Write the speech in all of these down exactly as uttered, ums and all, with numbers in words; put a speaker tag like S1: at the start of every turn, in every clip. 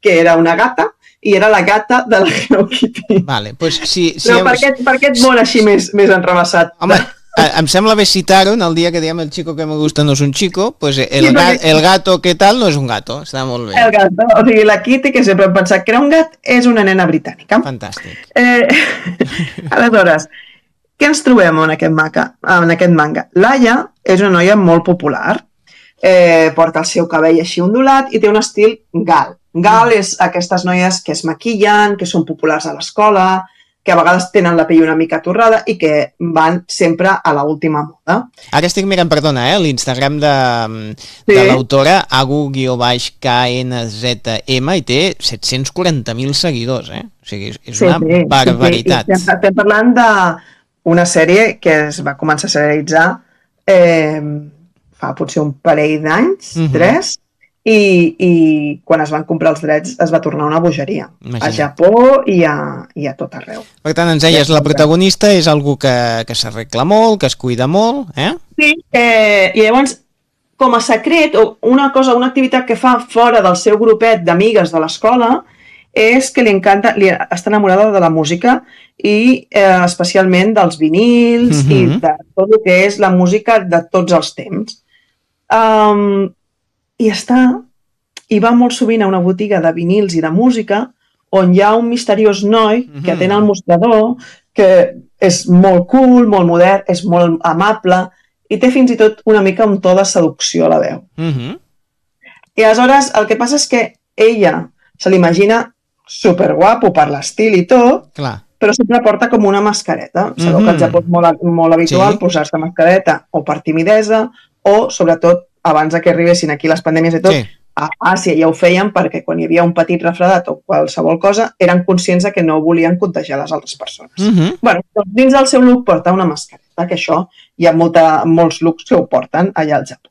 S1: que era una gata i era la gata de la Hello Kitty.
S2: Vale, pues si, si
S1: Però
S2: hem...
S1: per aquest, per aquest món així més, més enrevessat.
S2: Home, em sembla bé citar-ho en el dia que diem el chico que me gusta no és un chico, pues el,
S1: Sí,
S2: ga,
S1: perquè-
S2: el gato que tal no és un gato, està molt bé.
S1: El gat, no? O sigui, la Kitty, que sempre hem pensat que era un gat, és una nena britànica.
S2: Fantàstic.
S1: Eh, aleshores, què ens trobem en aquest, maca, en aquest manga? Laia és una noia molt popular, eh, porta el seu cabell així ondulat i té un estil gal. Gal és aquestes noies que es maquillen, que són populars a l'escola, que a vegades tenen la pell una mica torrada i que van sempre a l'última moda.
S2: Ara estic mirant, perdona, eh, l'Instagram de,
S1: Sí.
S2: de l'autora, agu-k n z m, i té set-cents quaranta mil seguidors, eh? O sigui, és, és una barbaritat.
S1: Sí, sí. Estem, estem parlant d'una sèrie que es va començar a serialitzar eh, fa potser un parell d'anys,
S2: Mhm.
S1: tres, i, i quan es van comprar els drets es va tornar una bogeria.
S2: Imagina't.
S1: A Japó i a, i a tot arreu.
S2: Per tant, ens deies, la protagonista és algú que, que s'arregla molt, que es cuida molt, eh?
S1: Sí, eh, i llavors, com a secret, o una cosa, una activitat que fa fora del seu grupet d'amigues de l'escola, és que li encanta, li està enamorada de la música i eh, especialment dels vinils
S2: Mhm.
S1: i de tot el que és la música de tots els temps. Um, I està, i va molt sovint a una botiga de vinils i de música on hi ha un misteriós noi que
S2: Mhm.
S1: atén al mostrador, que és molt cool, molt modern, és molt amable i té fins i tot una mica un to de seducció a la veu.
S2: Mhm.
S1: I aleshores el que passa és que ella se l'imagina superguapo per l'estil i tot,
S2: Clar.
S1: però sempre porta com una mascareta. Sabeu
S2: Mhm.
S1: que al Japó és molt, molt habitual
S2: Sí.
S1: posar-se mascareta o per timidesa o, sobretot, abans de que arribessin aquí les pandèmies i tot,
S2: Sí.
S1: a Àsia ja ho feien perquè quan hi havia un petit refredat o qualsevol cosa eren conscients de que no volien contagiar les altres persones.
S2: Mhm.
S1: Bueno, doncs dins del seu look porta una mascareta, que això hi ha molta, molts looks que ho porten allà al Japó.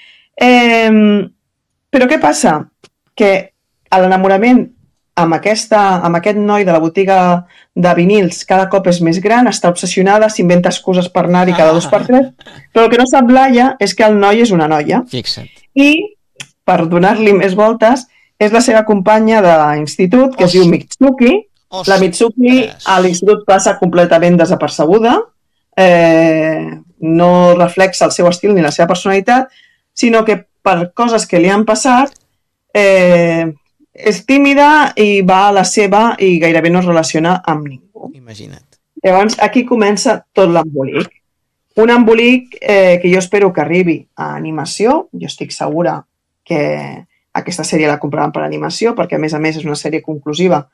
S1: Eh, però què passa? Que l'enamorament amb, aquesta, amb aquest noi de la botiga de vinils cada cop és més gran, està obsessionada, s'inventa excuses per anar-hi cada dos per tres, però el que no sap Laia és que el noi és una noia.
S2: Fixa't.
S1: I, per donar-li més voltes, és la seva companya d'institut, que es diu Mitsuki. La Mitsuki a l'institut passa completament desapercebuda, eh, no reflexa el seu estil ni la seva personalitat, sinó que per coses que li han passat eh, és tímida i va a la seva i gairebé no es relaciona amb ningú.
S2: Imagina't.
S1: Llavors, aquí comença tot l'embolic. Un embolic eh, que jo espero que arribi a animació. Jo estic segura que aquesta sèrie la compraran per animació, perquè a més a més és una sèrie conclusiva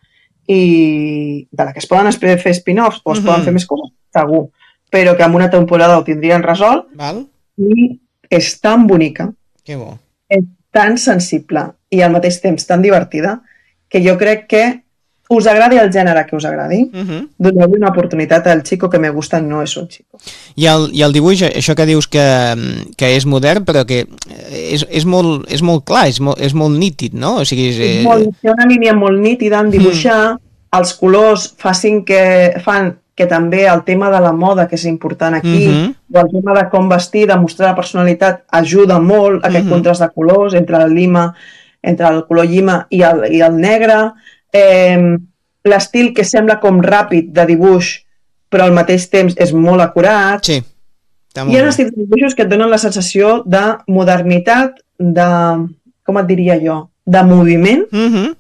S1: i de la que es poden fer spin-offs o es
S2: Mhm.
S1: poden fer més coses, segur, però que en una temporada ho tindrien resolt.
S2: Val?
S1: I és tan bonica,
S2: Que bo.
S1: és tan sensible i al mateix temps tan divertida que jo crec que us agradi el gènere que us agradi,
S2: Mhm.
S1: doneu-li una oportunitat al Chico que me gusta no és un chico.
S2: I el, i el dibuix, això que dius que, que és modern, però que és, és, molt, és molt clar, és molt, és molt nítid, no? O sigui, és,
S1: És molt, té una línia molt nítida en dibuixar, mm. els colors facin que, fan que també el tema de la moda, que és important aquí,
S2: Mhm.
S1: o el tema de com vestir, de mostrar la personalitat, ajuda molt aquest
S2: Mhm.
S1: contrast de colors entre el lima, entre el color llima i el, i el negre, eh, l'estil que sembla com ràpid de dibuix, però al mateix temps és molt acurat.
S2: Sí. Està molt
S1: Hi ha
S2: bé.
S1: estils de dibuixos que et donen la sensació de modernitat, de, com et diria jo, de moviment,
S2: Mhm.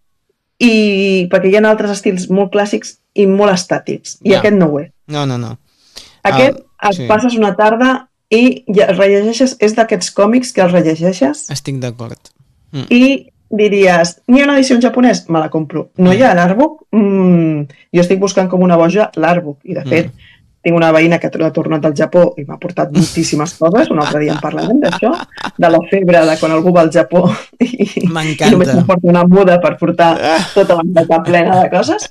S1: i perquè hi ha altres estils molt clàssics i molt estàtics, i
S2: Ja.
S1: aquest no ho és.
S2: No, no, no.
S1: Aquest
S2: Ah,
S1: et
S2: sí.
S1: passes una tarda i ja el rellegeixes, és d'aquests còmics que els rellegeixes
S2: Estic d'acord. Mm.
S1: i diries, n'hi ha una edició en japonès? Me la compro. No hi ha l'Artbook? Mm, jo estic buscant com una boja l'Artbook, i de fet tinc una veïna que ha tornat del Japó i m'ha portat moltíssimes coses, un altre dia en parlarem d'això, de la febre de quan algú va al Japó i,
S2: M'encanta.
S1: i només m'emporta una muda per portar tota la maleta plena de coses.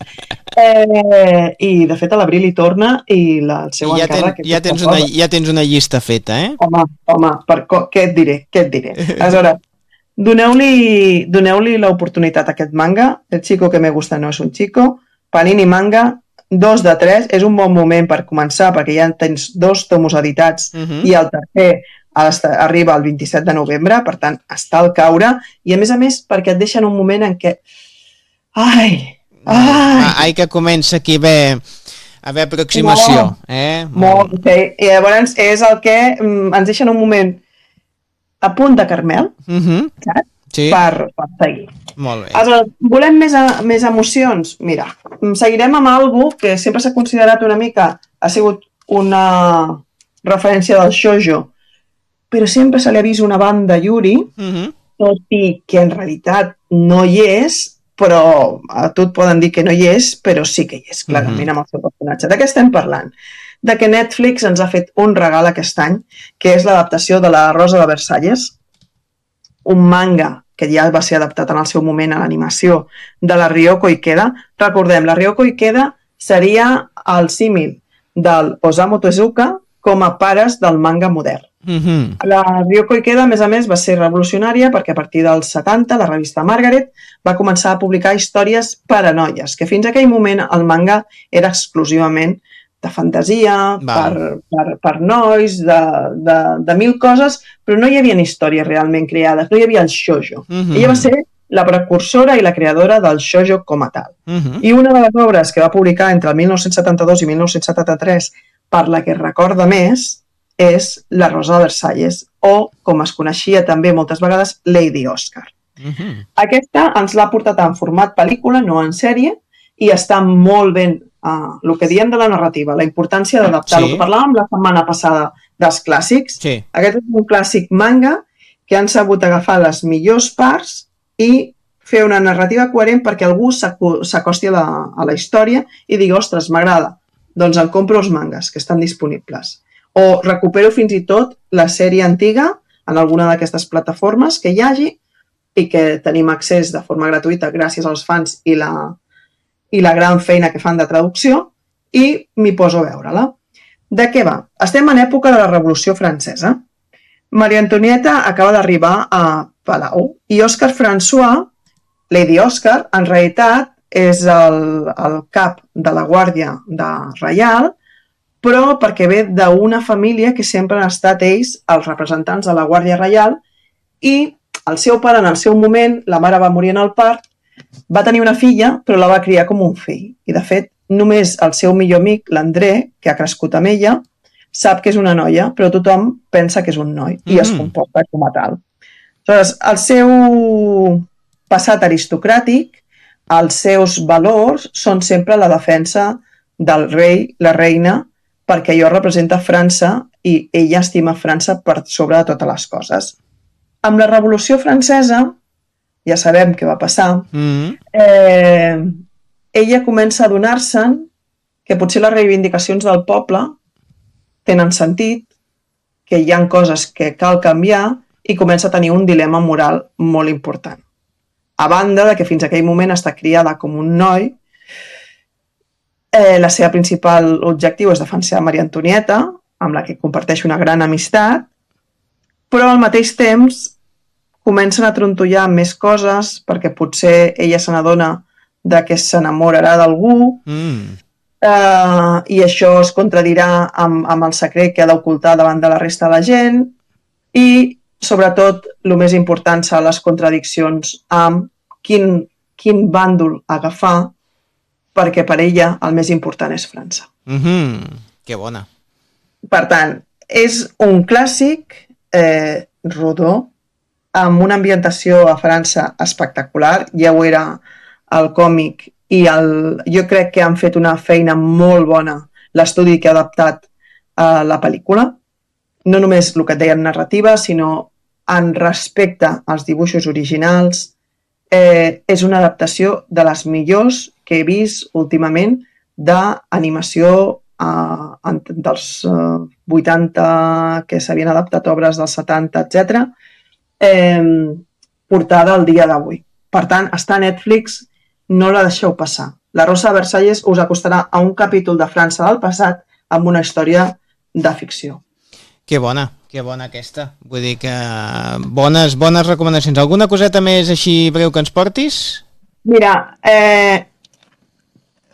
S1: Eh, I de fet a l'abril hi torna i la, el seu
S2: I ja, ten,
S1: encàrrec... és
S2: ja, tens una,
S1: coses.
S2: ja tens una llista feta, eh?
S1: Home, home, per co què et diré? Què et diré? Aleshores, doneu-li doneu-li l'oportunitat a aquest manga. El chico que me gusta no és un chico. Panini Manga, dos de tres. És un bon moment per començar, perquè ja tens dos tomos editats
S2: Mhm.
S1: i el tercer arriba el vint-i-set de novembre, per tant, està al caure, i a més a més perquè et deixen un moment en què... Ai! Ai!
S2: Ai, que comença aquí a haver, a haver aproximació.
S1: Molt,
S2: eh?
S1: molt, sí. I llavors és el que ens deixen un moment a punt de caramel,
S2: uh-huh.
S1: saps?
S2: Sí.
S1: Per, per seguir.
S2: Molt bé.
S1: Aleshores, volem més, a, més emocions? Mira, seguirem amb algo que sempre s'ha considerat una mica, ha sigut una referència del shoujo, però sempre se li ha vist una banda Yuri,
S2: uh-huh.
S1: tot i que en realitat no hi és, però a tu et poden dir que no hi és, però sí que hi és, clarament, uh-huh. amb el seu personatge. De què estem parlant? De que Netflix ens ha fet un regal aquest any, que és l'adaptació de La Rosa de Versalles, un manga que ja va ser adaptat en el seu moment a l'animació de la Ryoko Ikeda. Recordem, la Ryoko Ikeda seria el símil del Osamu Tezuka com a pares del manga modern.
S2: Uh-huh.
S1: La Ryoko Ikeda, a més a més, va ser revolucionària perquè a partir dels setanta la revista Margaret va començar a publicar històries per a noies, que fins a aquell moment el manga era exclusivament de fantasia, per, per, per nois, de, de, de mil coses, però no hi havia històries realment creades, no hi havia el shoujo. Uh-huh. Ella va ser la precursora i la creadora del shoujo com a tal.
S2: Uh-huh.
S1: I una de les obres que va publicar entre el mil nou-cents setanta-dos i mil nou-cents setanta-tres, per la que es recorda més, és La Rosa de Versalles, o, com es coneixia també moltes vegades, Lady Oscar.
S2: Uh-huh.
S1: Aquesta ens l'ha portat en format pel·lícula, no en sèrie, i està molt ben... Uh, el que diem de la narrativa, la importància d'adaptar, sí. El que parlàvem la setmana passada dels clàssics,
S2: sí.
S1: Aquest és un clàssic manga que han sabut agafar les millors parts i fer una narrativa coherent perquè algú s'acosti a, la, a la història i digui, ostres, m'agrada, doncs em compro els mangas que estan disponibles. O recupero fins i tot la sèrie antiga en alguna d'aquestes plataformes que hi hagi i que tenim accés de forma gratuïta gràcies als fans i la i la gran feina que fan de traducció, i m'hi poso a veure-la. De què va? Estem en època de la Revolució Francesa. Maria Antonieta acaba d'arribar a Palau, i Òscar François, Lady Oscar, en realitat és el, el cap de la Guàrdia de Reial, però perquè ve d'una família que sempre han estat ells els representants de la Guàrdia Reial, i el seu pare, en el seu moment, la mare va morir en el part, va tenir una filla, però la va criar com un fill. I, de fet, només el seu millor amic, l'André, que ha crescut amb ella, sap que és una noia, però tothom pensa que és un noi i mm. es comporta com a tal. Aleshores, el seu passat aristocràtic, els seus valors són sempre la defensa del rei, la reina, perquè allò representa França i ella estima França per sobre de totes les coses. Amb la Revolució Francesa, ja sabem què va passar,
S2: mm-hmm.
S1: eh, ella comença a adonar-se'n que potser les reivindicacions del poble tenen sentit, que hi ha coses que cal canviar i comença a tenir un dilema moral molt important. A banda de que fins a aquell moment està criada com un noi, eh, la seva principal objectiu és defensar Maria Antonieta, amb la que comparteix una gran amistat, però al mateix temps comencen a trontollar més coses perquè potser ella se n'adona de que s'enamorarà d'algú
S2: mm.
S1: eh, i això es contradirà amb, amb el secret que ha d'ocultar davant de la resta de la gent i, sobretot, el més important són les contradiccions amb quin, quin bàndol agafar perquè per ella el més important és França.
S2: Mm-hmm. Que bona.
S1: Per tant, és un clàssic eh, rodó, amb una ambientació a França espectacular, ja ho era el còmic i el, jo crec que han fet una feina molt bona l'estudi que ha adaptat a la pel·lícula, no només el que et deia en narrativa, sinó en respecte als dibuixos originals. Eh, és una adaptació de les millors que he vist últimament d'animació eh, dels eh, vuitanta que s'havien adaptat obres dels setanta, etcètera, Eh, portada al dia d'avui. Per tant, està a Netflix, no la deixeu passar. La Rosa de Versalles us acostarà a un capítol de França del passat amb una història de ficció.
S2: Que bona, que bona aquesta. Vull dir que bones, bones recomanacions. Alguna coseta més així breu que ens portis?
S1: Mira, eh,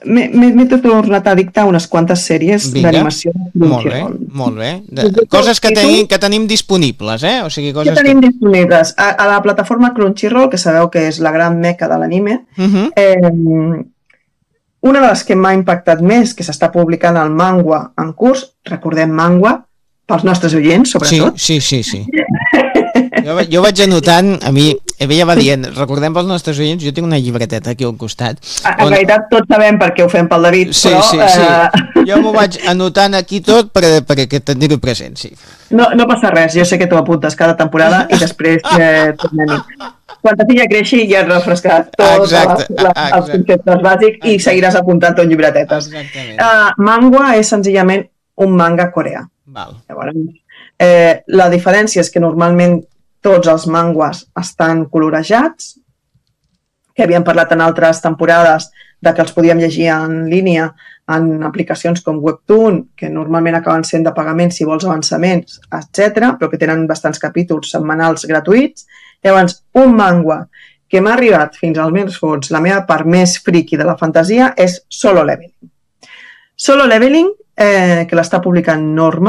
S1: m'he tornat a dictar unes quantes sèries d'animació.
S2: Molt bé, molt bé. De, coses que tenim, que tenim disponibles, eh? O sigui, coses
S1: que tenim que... disponibles. A, a la plataforma Crunchyroll, que sabeu que és la gran meca de l'anime, uh-huh. eh, una de les que m'ha impactat més, que s'està publicant el manga en curs, recordem manga, pels nostres oients, sobretot.
S2: Sí, sí, sí, sí. Jo, jo vaig anotant, a mi, ella va dient, recordem pels nostres oients, jo tinc una llibreteta aquí al costat.
S1: En on... realitat tots sabem per què ho fem pel David,
S2: sí,
S1: però...
S2: Sí, sí, sí. Jo m'ho vaig anotant aquí tot per, per tenir-ho present, sí.
S1: No, no passa res, jo sé que t'ho apuntes cada temporada i després eh, tornem-hi. Quan ta filla creixi ja has refrescat tots els conceptes bàsics i seguiràs apuntant tot llibretetes. Uh, manga és senzillament un manga coreà.
S2: Val.
S1: Llavors, eh, la diferència és que normalment tots els mangues estan colorejats, que havíem parlat en altres temporades de que els podíem llegir en línia en aplicacions com Webtoon, que normalment acaben sent de pagament si vols avançaments, etcètera, però que tenen bastants capítols setmanals gratuïts. Llavors, un manga que m'ha arribat fins al més fons, la meva part més friki de la fantasia, és Solo Leveling. Solo Leveling, eh, que l'està publicant Norma.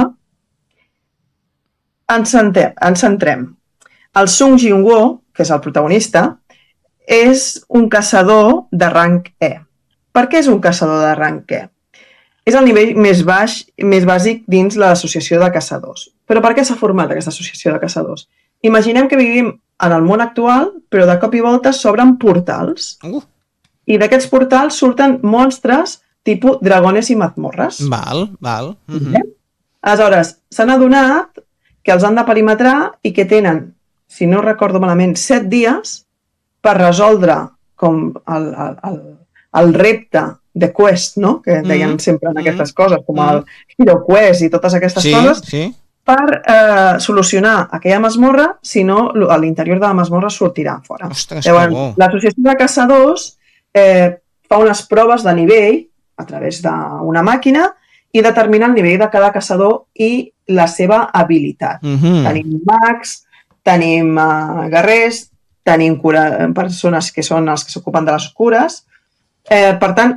S1: Ens centrem. Ens centrem. El Sung Jin-woo, que és el protagonista, és un caçador de rang E. Per què és un caçador de rang E? És el nivell més baix, més bàsic dins l'associació de caçadors. Però per què s'ha format aquesta associació de caçadors? Imaginem que vivim en el món actual, però de cop i volta s'obren portals. Uh. I d'aquests portals surten monstres tipus dragones i mazmorres.
S2: Val, val. Uh-huh.
S1: Aleshores, s'han adonat que els han de perimetrar i que tenen, si no recordo malament, set dies per resoldre com el, el, el repte de quest, no? Que deien mm-hmm. sempre en aquestes coses, com el Hero Quest i totes aquestes
S2: sí,
S1: coses,
S2: sí.
S1: per eh, solucionar aquella masmorra, si no, a l'interior de la masmorra sortirà fora.
S2: Ostres,
S1: llavors, l'associació de caçadors eh, fa unes proves de nivell a través d'una màquina i determina el nivell de cada caçador i la seva habilitat.
S2: Mm-hmm.
S1: Tenim mags, tenim uh, guerrers, tenim cura, persones que són els que s'ocupen de les cures. Eh, per tant,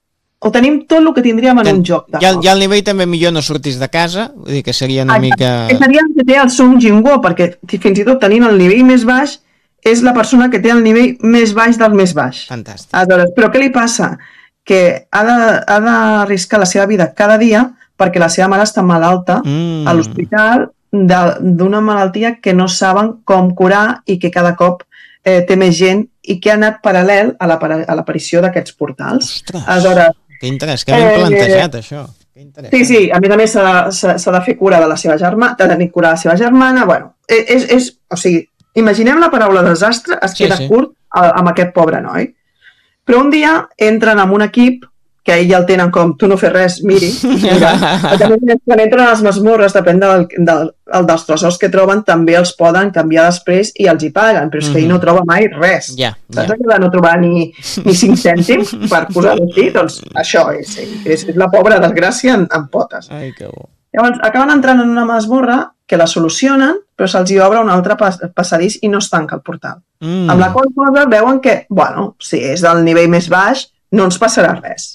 S1: ho tenim tot el que tindríem en Ten, un joc.
S2: Ja, ja al nivell també millor no sortis de casa, vull dir que seria una
S1: Exacte.
S2: mica...
S1: Que seria el que té el Sung Jin-woo, perquè fins i tot tenint el nivell més baix, és la persona que té el nivell més baix del més baix.
S2: Fantàstic.
S1: Aleshores, però què li passa? Que ha d'arriscar la seva vida cada dia perquè la seva mare està malalta mm. a l'hospital d'una malaltia que no saben com curar i que cada cop eh, té més gent i que ha anat paral·lel a l'aparició d'aquests portals.
S2: Ostres, Aleshores, que interès, que ben eh, plantejat això. Que
S1: sí, sí, a més a més s'ha de fer cura de la seva germana, de tenir cura de la seva germana, bueno, és, és, o sigui, imaginem la paraula desastre, es queda sí, sí. curt amb aquest pobre noi. Però un dia entren en un equip que ell ja el tenen com, tu no fes res, miri. Mira. Quan entren a les masmorres, depèn del, del, dels tresors que troben, també els poden canviar després i els hi paguen, però és que ell no troba mai res.
S2: Yeah,
S1: Saps
S2: yeah.
S1: que no trobar ni, ni cinc cèntims per posar-ho així? Doncs això és, és, és la pobra desgràcia en, en potes.
S2: Ai, que bo.
S1: Llavors, acaben entrant en una masmorra que la solucionen, però se'ls hi obre un altre pas, passadís i no es tanca el portal. Mm. Amb la qual cosa veuen que, bueno, si és del nivell més baix, no ens passarà res.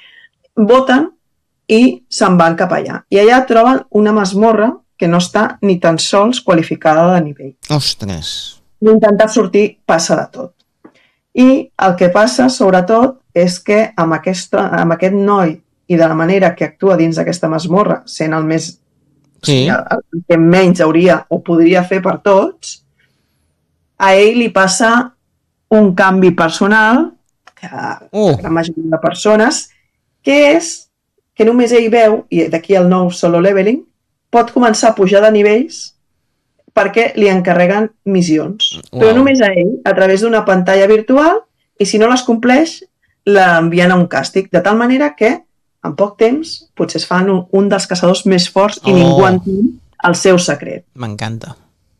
S1: Voten i se'n van cap allà. I allà troben una masmorra que no està ni tan sols qualificada de nivell.
S2: Ostres!
S1: Intentar sortir passa de tot. I el que passa, sobretot, és que amb, aquesta, amb aquest noi i de la manera que actua dins d'aquesta masmorra, sent el més...
S2: Sí.
S1: El, el que menys hauria o podria fer per tots, a ell li passa un canvi personal que uh. la majoria de persones que és que només ell veu, i d'aquí el nou Solo Leveling, pot començar a pujar de nivells perquè li encarreguen missions. Wow. Però només a ell, a través d'una pantalla virtual, i si no les compleix, l'envien a un càstig, de tal manera que, en poc temps, potser es fan un, un dels caçadors més forts i oh. ningú entén el seu secret.
S2: M'encanta.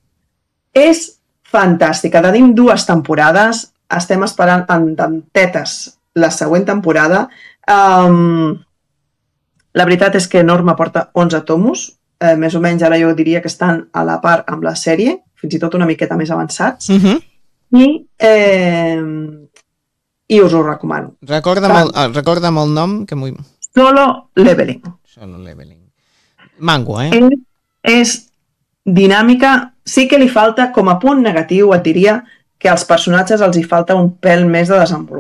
S1: És fantàstica. Tenim dues temporades, estem esperant amb tetes la següent temporada. Um, la veritat és que Norma porta onze tomos, eh, més o menys ara jo diria que estan a la part amb la sèrie, fins i tot una miqueta més avançats,
S2: uh-huh.
S1: i, eh, i us ho recomano.
S2: Recorda'm el, recorda'm el nom que m'ho...
S1: Solo Leveling.
S2: Solo Leveling. Mango, eh?
S1: És, és dinàmica, sí que li falta, com a punt negatiu, et diria que als personatges els hi falta un pèl més de desenvolupament.